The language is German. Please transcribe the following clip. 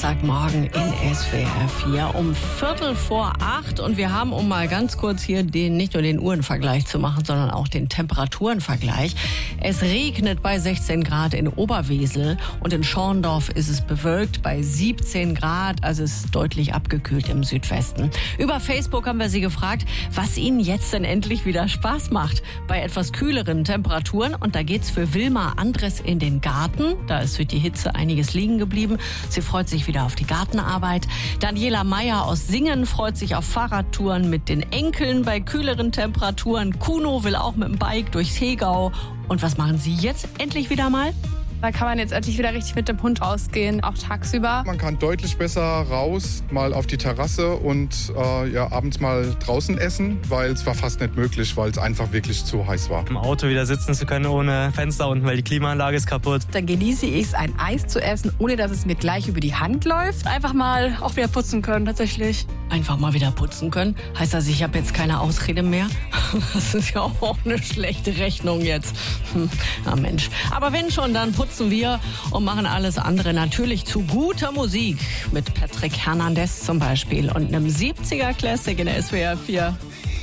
Samstagmorgen in SWR 4 um 7:45 und wir haben, um mal ganz kurz hier nicht nur den Uhrenvergleich zu machen, sondern auch den Temperaturenvergleich. Es regnet bei 16 Grad in Oberwesel und in Schorndorf ist es bewölkt bei 17 Grad, also es ist deutlich abgekühlt im Südwesten. Über Facebook haben wir Sie gefragt, was Ihnen jetzt denn endlich wieder Spaß macht bei etwas kühleren Temperaturen, und da geht's für Wilma Andres in den Garten. Da ist durch die Hitze einiges liegen geblieben. Sie freut sich wieder auf die Gartenarbeit. Daniela Meyer aus Singen freut sich auf Fahrradtouren mit den Enkeln bei kühleren Temperaturen. Kuno will auch mit dem Bike durchs Hegau. Und was machen Sie jetzt endlich wieder mal? Da kann man jetzt endlich wieder richtig mit dem Hund rausgehen, auch tagsüber. Man kann deutlich besser raus, mal auf die Terrasse und abends mal draußen essen, weil es war fast nicht möglich, weil es einfach wirklich zu heiß war. Im Auto wieder sitzen zu können ohne Fenster unten, weil die Klimaanlage ist kaputt. Dann genieße ich es, ein Eis zu essen, ohne dass es mir gleich über die Hand läuft. Einfach mal auch wieder putzen können, tatsächlich. Einfach mal wieder putzen können? Heißt das, ich habe jetzt keine Ausrede mehr? Das ist ja auch eine schlechte Rechnung jetzt. Na Mensch. Aber wenn schon, dann putzen wir und machen alles andere natürlich zu guter Musik. Mit Patrick Hernandez zum Beispiel und einem 70er Classic in der SWR 4.